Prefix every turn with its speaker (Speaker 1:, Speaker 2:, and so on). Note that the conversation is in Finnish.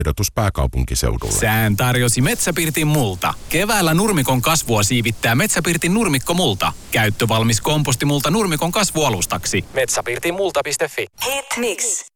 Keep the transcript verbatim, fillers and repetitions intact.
Speaker 1: Ehdotus pääkaupunkiseudulle.
Speaker 2: Sään tarjosi Metsäpirtin multa. Keväällä nurmikon kasvua siivittää Metsäpirtin nurmikkomulta. Käyttövalmis kompostimulta nurmikon kasvualustaksi. Metsäpirtin multa piste fi.
Speaker 3: Hit mix.